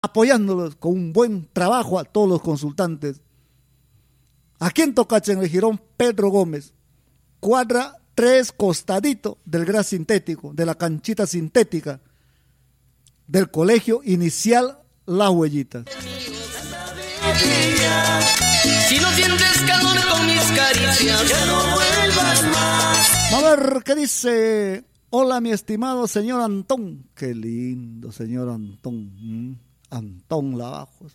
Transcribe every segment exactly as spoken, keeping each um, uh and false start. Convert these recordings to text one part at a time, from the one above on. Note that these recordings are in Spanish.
apoyándolos con un buen trabajo a todos los consultantes. Aquí en Tocacha, en el Jirón Pedro Gómez, cuadra tres costadito del gras sintético, de la canchita sintética del colegio inicial Las Huellitas. Si no sientes calor con mis caricias, ya no vuelvas más. A ver qué dice. Hola, mi estimado señor Antón. Qué lindo, señor Antón. ¿Mm? Antón Lavajos.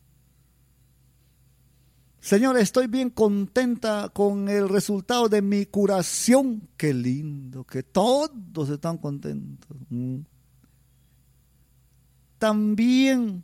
Señor, estoy bien contenta con el resultado de mi curación. Qué lindo, que todos están contentos. ¿Mm? También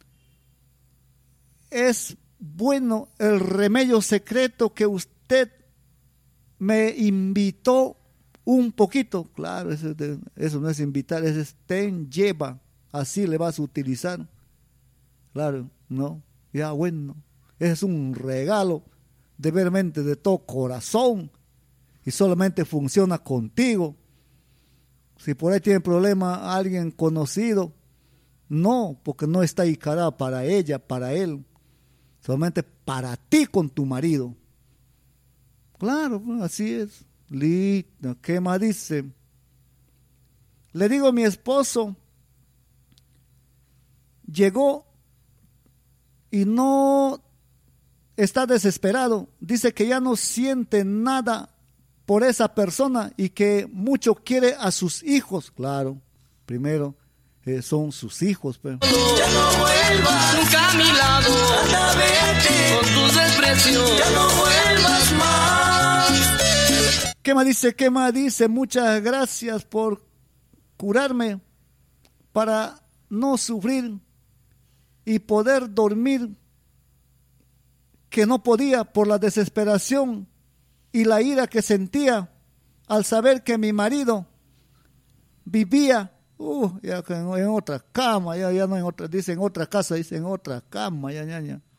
es bueno el remedio secreto que usted me invitó un poquito. Claro, eso, eso no es invitar, es ten, lleva. Así le vas a utilizar. Claro, ¿no? Ya bueno. Es un regalo de veramente de todo corazón y solamente funciona contigo. Si por ahí tiene problema alguien conocido, no, porque no está Icará para ella, para él, solamente para ti con tu marido. Claro, así es. Listo. ¿Qué más dice? Le digo a mi esposo, llegó y no está desesperado, dice que ya no siente nada por esa persona y que mucho quiere a sus hijos. Claro, primero eh, son sus hijos. Pero. Ya no vuelvas nunca a mi lado, anda vete con tus desprecios, ya no vuelvas más. ¿Qué más dice? ¿Qué más dice? Muchas gracias por curarme para no sufrir y poder dormir, que no podía por la desesperación y la ira que sentía al saber que mi marido vivía uh, ya en, en otra cama, ya, ya no en otra, dice en otra casa, dice en otra cama, ya, ya, ya.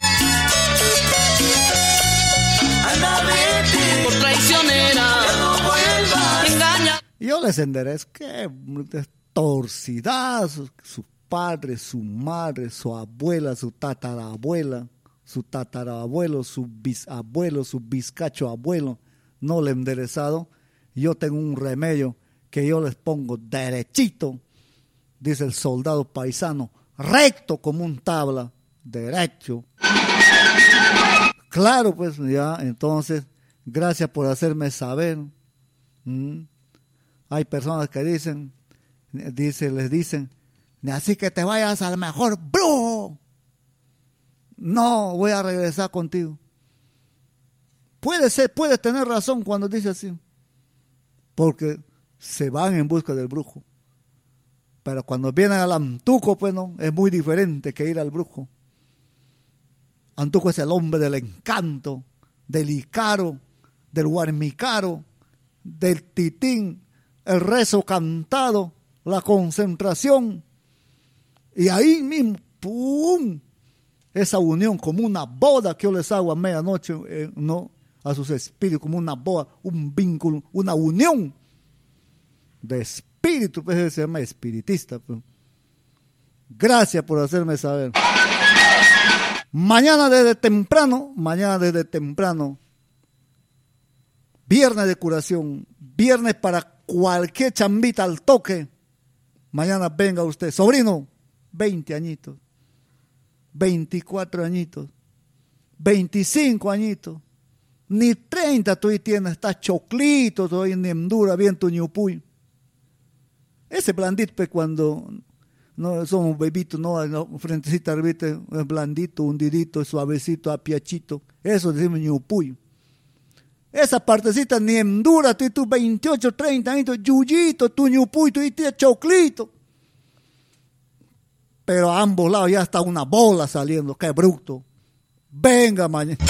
Anda, vete, por traicionera, ya no vuelvas, engaña. Yo les enderezco, qué torcidad, su, su padre, su madre, su abuela, su tatarabuela, su tatarabuelo, su bisabuelo, su bizcacho abuelo, no le he enderezado. Yo tengo un remedio que yo les pongo derechito, dice el soldado paisano, recto como un tabla, derecho. Claro, pues ya, entonces, gracias por hacerme saber. ¿Mm? Hay personas que dicen, dice, les dicen, así que te vayas al mejor brujo. No, voy a regresar contigo. Puede ser, puede tener razón cuando dice así, porque se van en busca del brujo. Pero cuando vienen al Antuco, pues no, es muy diferente que ir al brujo. Antuco es el hombre del encanto, del Icaro, del Guarmicaro, del Titín, el rezo cantado, la concentración. Y ahí mismo, ¡pum!, esa unión como una boda que yo les hago a medianoche, eh, no, a sus espíritus, como una boda, un vínculo, una unión de espíritu, pues se llama espiritista. Pues. Gracias por hacerme saber. Mañana desde temprano, mañana desde temprano, viernes de curación, viernes para cualquier chambita al toque. Mañana venga usted, sobrino, veinte añitos. veinticuatro añitos, veinticinco añitos, ni treinta tú tienes, estás choclito, todavía ni endura, bien tu ñupuy. Ese blandito, pues, cuando no somos bebitos, no, no frentecita arribita, es blandito, hundidito, suavecito, apiachito, eso decimos ñupuy. Esa partecita ni endura, tú, tú veintiocho, treinta añitos, yuyito, tu ñupuy, tú tienes choclito. Pero a ambos lados ya está una bola saliendo, qué bruto. Venga mañana.